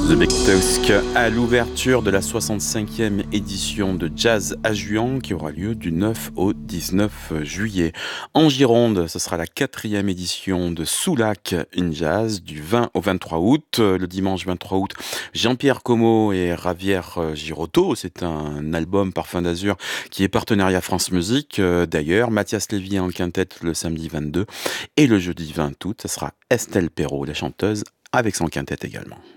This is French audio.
The Big Tusk à l'ouverture de la 65e édition de Jazz à Juan qui aura lieu du 9 au 19 juillet. En Gironde, ce sera la 4e édition de Soulac in Jazz du 20 au 23 août. Le dimanche 23 août, Jean-Pierre Como et Javier Girotto. C'est un album Parfum d'Azur qui est partenariat France Musique. D'ailleurs, Mathias Lévy en quintette le samedi 22 et le jeudi 20 août, ce sera Estelle Perrault, la chanteuse, avec son quintette également.